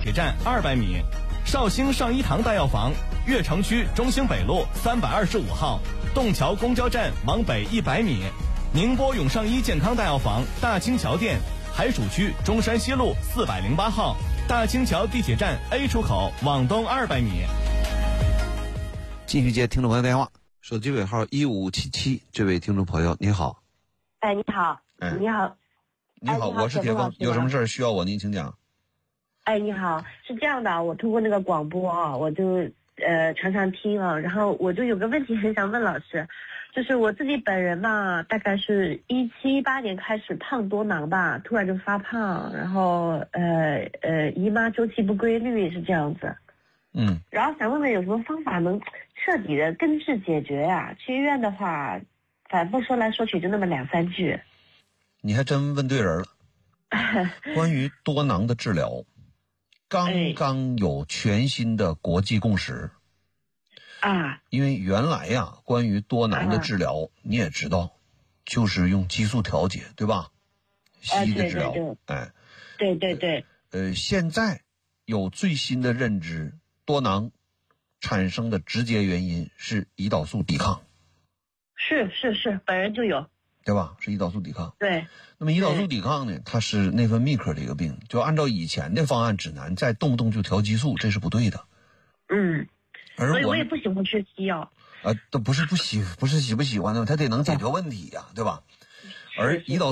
铁站200米，绍兴上一堂大药房，悦城区中兴北路325号，洞桥公交站往北100米，宁波永上一健康大药房大清桥店，海曙区中山西路408号，大清桥地铁站 A 出口往东200米。 继续接听众朋友电话，手机尾号1577，这位听众朋友你好。 哎，你好，你好， 你好，我是铁峰，有什么事需要我您请讲。 哎，你好，是这样的，我通过那个广播啊，我就常常听啊，然后我就有个问题很想问老师，就是我自己本人嘛，大概是17、18年开始胖多囊吧，突然就发胖，然后姨妈周期不规律是这样子。然后想问问有什么方法能彻底的根治解决呀？去医院的话，反复说来说去就那么2、3句。 你还真问对人了。关于多囊的治疗，刚刚有全新的国际共识啊。因为原来呀，关于多囊的治疗，你也知道，就是用激素调节，对吧？西医的治疗， 对。 现在有最新的认知。多囊产生的直接原因是胰岛素抵抗， 是，本人就有， 对吧？是胰岛素抵抗。 对。 那么胰岛素抵抗呢，它是内分泌科的一个病，就按照以前的方案指南，再动不动就调激素，这是不对的。 所以我也不喜欢吃西药。 都不是喜不喜欢的，它得能解决问题呀，对吧？而胰岛